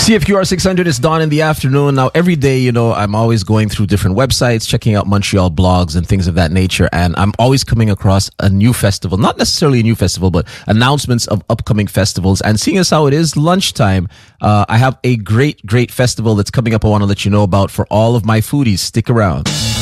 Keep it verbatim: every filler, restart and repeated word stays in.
C F Q R six hundred is Dawn in the afternoon. Now, every day, you know, I'm always going through different websites, checking out Montreal blogs and things of that nature. And I'm always coming across a new festival, not necessarily a new festival, but announcements of upcoming festivals. And seeing as how it is lunchtime, uh, I have a great, great festival that's coming up I want to let you know about for all of my foodies. Stick around.